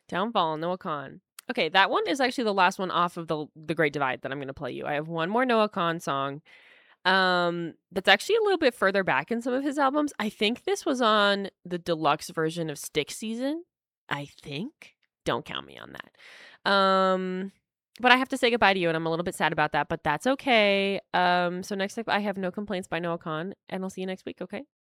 Downfall, Noah Kahan. Okay, that one is actually the last one off of the Great Divide that I'm gonna play you. I have one more Noah Kahan song, that's actually a little bit further back in some of his albums. I think this was on the deluxe version of Stick Season, I think. Don't count me on that. But I have to say goodbye to you, and I'm a little bit sad about that, but that's okay. So next up, I have No Complaints by Noah Kahan, and I'll see you next week, okay?